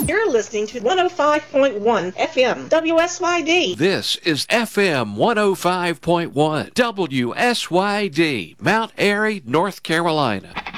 You're listening to 105.1 FM WSYD. This is FM 105.1 WSYD, Mount Airy, North Carolina.